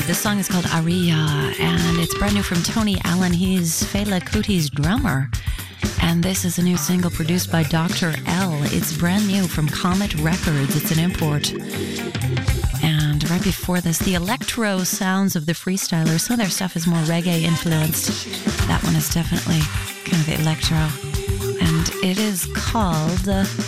This song is called Aria, and it's brand new from Tony Allen. He's Fela Kuti's drummer. And this is a new single produced by Dr. L. It's brand new from Comet Records. It's an import. And right before this, the electro sounds of the Freestylers. Some of their stuff is more reggae influenced. That one is definitely kind of electro. And it is called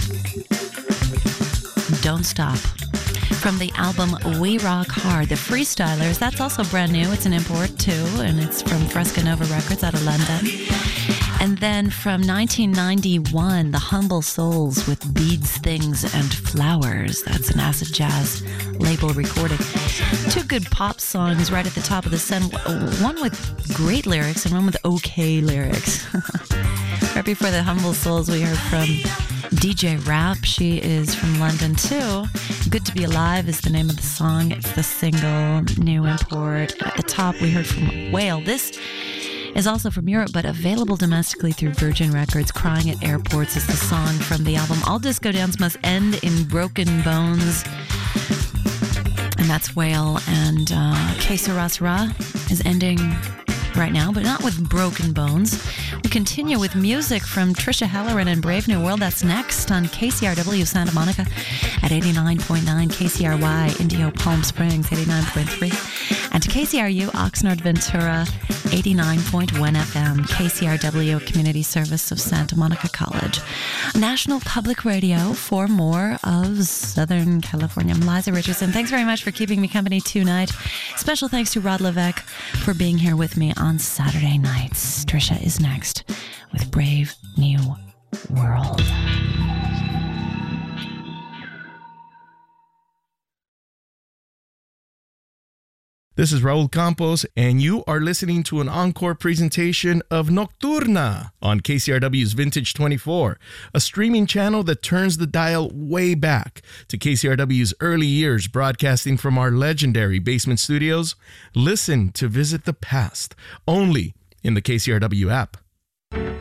Don't Stop. From the album We Rock Hard, the Freestylers. That's also brand new. It's an import too, and it's from Fresca Nova Records out of London. And then from 1991, The Humble Souls with Beads, Things, and Flowers. That's an acid jazz label recording. Two good pop songs right at the top of the set. One with great lyrics and one with okay lyrics. Right before The Humble Souls, we heard from DJ Rap. She is from London too. Good to Be Alive is the name of the song. It's the single, new import. At the top, we heard from Whale. This is also from Europe, but available domestically through Virgin Records. Crying at Airports is the song from the album All Disco Dance Must End in Broken Bones. And that's Whale. And Que Sera Sera is ending right now, but not with Broken Bones. We continue with music from Trisha Halloran and Brave New World. That's next on KCRW Santa Monica at 89.9, KCRY Indio Palm Springs 89.3, and KCRU Oxnard Ventura 89.1 FM, KCRW Community Service of Santa Monica College. National Public Radio for more of Southern California. I'm Liza Richardson. Thanks very much for keeping me company tonight. Special thanks to Rod Levesque for being here with me on Saturday nights. Trisha is next with Brave New World. This is Raul Campos, and you are listening to an encore presentation of Nocturna on KCRW's Vintage 24, a streaming channel that turns the dial way back to KCRW's early years broadcasting from our legendary basement studios. Listen to Visit the Past, only in the KCRW app.